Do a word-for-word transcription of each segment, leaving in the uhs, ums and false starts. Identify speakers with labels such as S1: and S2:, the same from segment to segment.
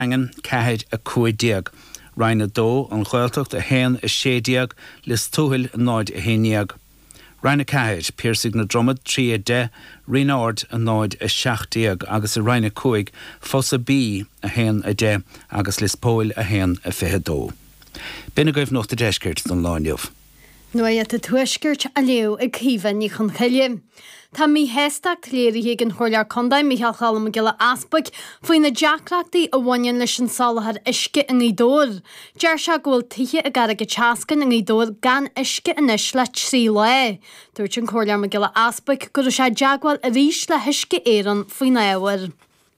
S1: Angen caid a cuaidiag. Rhain a dó an chhuiltocht a hen a sédiag lis túhil náid a héniag. Rhain a caid piercig na dromad trí a de, rinard a náid a seachdiag agus a rhain a cuaig fos a bí a hen a de agus lis póil a hen a fehe dó. Bina goibh nocht a deisgirt don láinniuh.
S2: Nua a tuisgirt a leo ag cíhan ní chun chaile. Tá mí héisteach léirí an chóilear condaim Michael Chalam gile aspaig faoin na deachlachtaí a bhain leis an salahar isce in Ídór. Deir se ghfuil tithe a gar go teascan in Ídór gan isce inis le trí le. Dúirt an chóilear me gile aspaig gur sé deagháil a rís le hisce éan faoin éhar.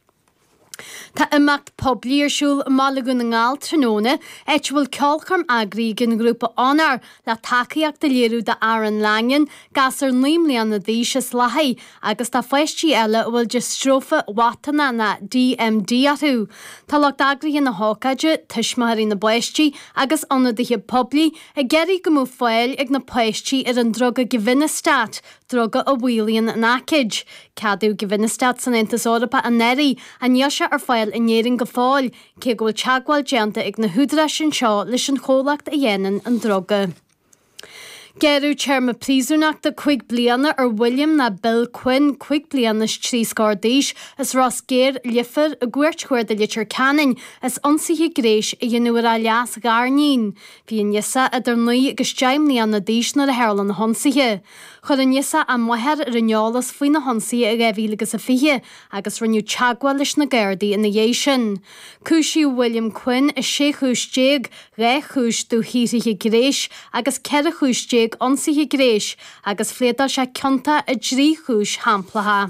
S2: Tá imacht poblíorsúil málagun na ngáil tróna eit bhfuil ceolcham agraí gin grúpa anar le takeíach de léirú de Aaron Langen gas ar líimlíon na díses lethaí agus tá feistí eile bhfuil de strófa watana na D M D atú. Tá lecht agraí na hócaide tuismathaí na baistí agus anna dithe poblí a geirí go mú fáil ag na paistí ar an droga govinnestat, droga a bhuilíonn an aciid. Cadú govinnestat san Intas Eorpa a neirí a níosa ar fáil in éirin go fáil, cé ghfuil teagháil deanta ag na húdra sin seo leis an chólacht a dhéanaan an droga. Geirú teirma príosúnach de chuig bliana ar William na Bill Quinn chuig blianas trí scardéis is Ross Géir liefar a ghuiirt chuir de litir canin is onsaithe gréis a dhéanúar a leas garnín. Bhí an yisa idir nuí agus deimlíon na díis na a heirlan na honsaithe. Chud an yisa a mutheir ar an neolalas faoin na honsaí a raibhí agus a fiche agus rinneú teagháil leis na Gardaí in na dhé sin. Cúisiú William Quinn is sé chúis déag, ré chúis dú hírithe gréis agus ceir chúis déag onsaithe gréis agus phléadal sé ceanta a drí chúis hamplatha.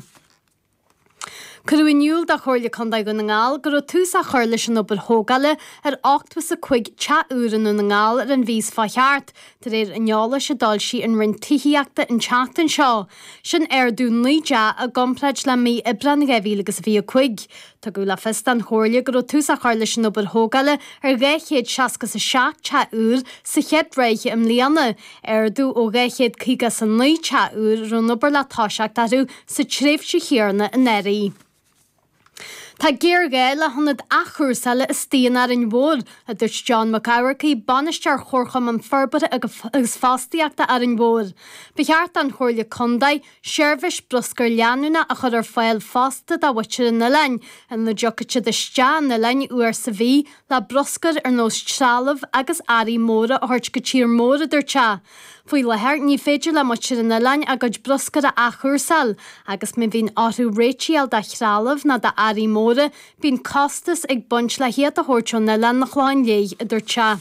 S2: Curúiniúil de chóirle condaid go na ngáil gur tús a chuir leis an obair thógaile ar ochtwas a chuig te úran na ngáil ar an bhís fátheart tar éir an neála se dulsí an rinn tithiíachta an teachtain seo. Sin ar dún nuide a gomplaid le mí ibra na gaibhí agus bhí a chuig. Tá go le fest an chóirle gur tús a chuir leis an obair thógaile ar réichéad seacas a seach te úr sa chead réiche am líana ar dú ó réichéad chuigas an nu te úr rún obair le táiseach darú sa tréimh se chéarna in éirí. Tá géir gael le hannad achúr sala is tíon ar an bhór a dúirt John McCarracy banistear chorcham an ferbara agus fástaíachta ar an bhór. Becheart an chóirle condaid seirbhis broscar leanúna a chur ar fáil fásta a bhaite na lein an na jocaite de steán na lein uair sa bhí le broscar ar nós trealamh agus airí móra a thuirt go tír móra dúirte. Fuoi lethir ní féidir le muir na lein a gcuid broscar a achúrsal agus mi bhín áthú réitial de chrálamh na de airí móra bín costas ag buint le hiad a thuirtún na lein na chláin léigh a dúirte.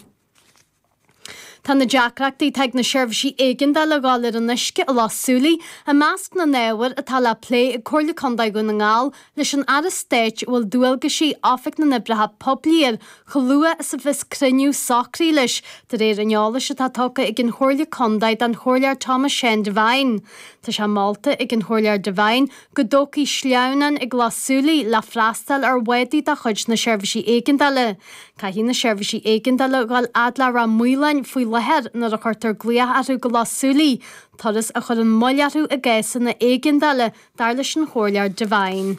S2: Tá na deachlachtaí teag na seirbhísí éigeanda le gáil ar an uisce a lásúlaí a measc na néhar atá le lé i chóirle condaid go na ngáil leis an ara stéit bhfuil dúilgasí áfaic na nibretha poblíir cholua is a bhís criniú sacraí leis de réir an neála se tá tóca ag an chóirle condaid an chóirlear Thomas Shane Devine. Tá se máta ag an chóirlear Devine go dócaí sleánan ag lásúlaí le freastal ar wedaí de chuid na seirbhísí éigeanda le. Ca hí na seirbhísí éigeanda le gáil adla ra muoilein faoi lehead na a chuirtar gluath atú go lásúlaí, Turas a chur an moileatú a gcéisan na éigeanda le dar leis an chóirlear Devine.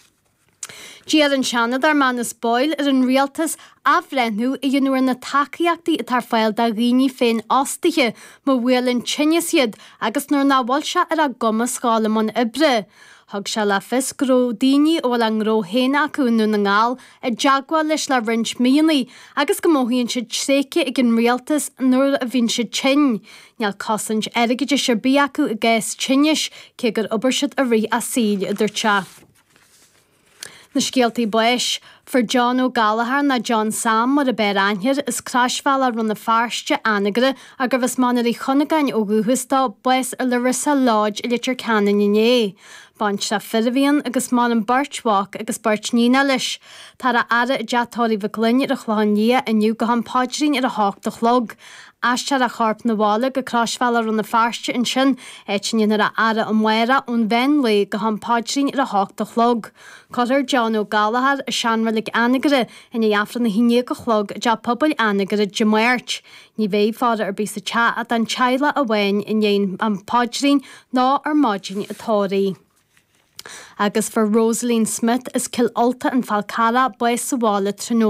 S2: Díar an seanad ar manas báil ar an rialtas a bhreithniú i dionúair na takeíachtaí a tar fáil de rií féin ástaithe má bhfuilinn tinne siad agus nuair na bhfuil se ar a goma scálamón ibre. Thug se le fis gró daoine ó an gró héna acuúnú na ngáil a deagháil leis le rint míonaí agus go móthaíonn siad tréice ag an rialtas nuair a bhíonn siad tin. Neall cosint airgeide sirbí acu a gcéis tinneis cé gur obair siad a rí a síl a dúirte. Na scialtaí buis, for John O'Gallagher na John Sam mar a beir ainhir is crashfall ar run na farste anagre a gur bheits manarí chonagain ó gúhustá buis a Larissa Lodge i litir canan iné. Bant se firhíon agus má an Birchwalk agus Birchnína leis. Tá a ara i deatóirí bh glunne ar a chláin ní a nniu go an páidrín ar a hácht a chlog. Astear a charp na bhála go crashfall ar run na farste in sin éitníon ar a ara an muire ón bhein le go an páidrín ar a hácht a chlog. Codir John O'Gallagher a seanralig anagre in i afran na híine go chlog de pobl anagre de muirt. Ní bhéh fáda ar bí sa te a an teile a bhain in dhéon an páidrín ná ar máidrín atóirí. Agus for Rosaline Smith is Kill Alta and Falcara buis sa bhála